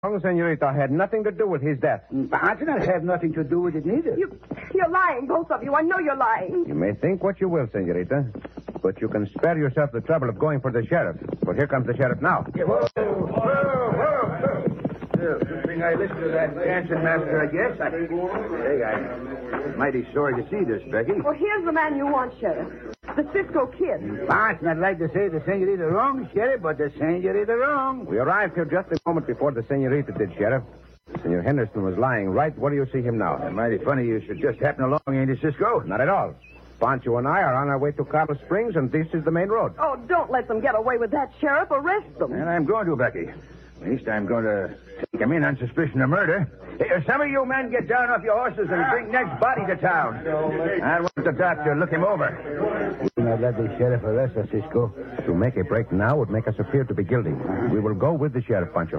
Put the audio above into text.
Senorita, had nothing to do with his death. I do not have nothing to do with it neither. You're lying, both of you. I know you're lying. You may think what you will, Senorita, but you can spare yourself the trouble of going for the sheriff. But here comes the sheriff now. Whoa. Good thing I listened to that dancing master, I guess. I'm mighty sorry to see this, Becky. Well, here's the man you want, Sheriff. The Cisco Kid. I'd not like to say the senorita wrong, Sheriff, but the senorita wrong. We arrived here just a moment before the senorita did, Sheriff. Senor Henderson was lying right where you see him now. Mighty funny you should just happen along, ain't it, Cisco? Not at all. Pancho and I are on our way to Carlos Springs, and this is the main road. Oh, don't let them get away with that, Sheriff. Arrest them. And I'm going to, Becky. At least I'm going to take him in on suspicion of murder. Hey, some of you men get down off your horses and bring Ned's body to town. I want the doctor look him over. Do not let the sheriff arrest us, Cisco. To make a break now would make us appear to be guilty. We will go with the sheriff, Pancho.